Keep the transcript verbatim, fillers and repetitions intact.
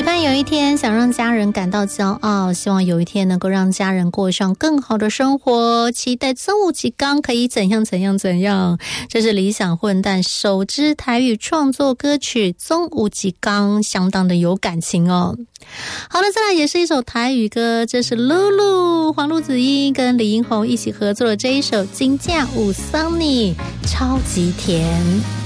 盼有一天想让家人感到骄傲，希望有一天能够让家人过上更好的生活，期待曾有一天可以怎样怎样怎样。这是理想混蛋首支台语创作歌曲《曾有一天》，相当的有感情哦。好了，再来也是一首台语歌，这是露露黄路子英跟李英宏一起合作的这一首《金价有桑尼》，超级甜。